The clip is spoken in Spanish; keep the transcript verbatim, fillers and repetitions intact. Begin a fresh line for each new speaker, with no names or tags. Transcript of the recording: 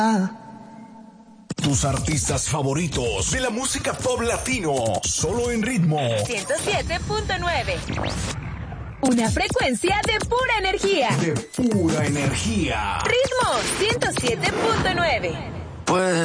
Tus artistas favoritos de la música pop latino, solo en Ritmo
ciento siete punto nueve. Una frecuencia de pura energía.
De pura energía.
Ritmo ciento siete punto nueve.
Pues